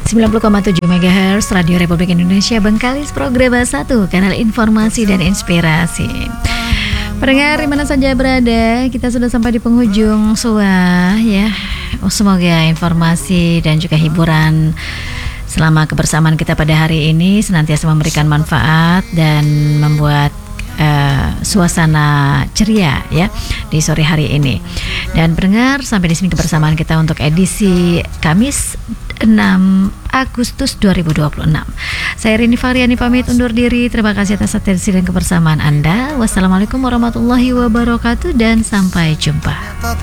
90,7 MHz Radio Republik Indonesia Bengkalis, program 1, kanal informasi dan inspirasi. Pendengar di mana saja berada, kita sudah sampai di penghujung SUA ya. Semoga informasi dan juga hiburan selama kebersamaan kita pada hari ini senantiasa memberikan manfaat dan membuat suasana ceria ya di sore hari ini. Dan pendengar, sampai di sini kebersamaan kita untuk edisi Kamis 6 Agustus 2026. Saya Rini Fariani pamit undur diri. Terima kasih atas atensi dan kebersamaan Anda. Wassalamualaikum warahmatullahi wabarakatuh dan sampai jumpa.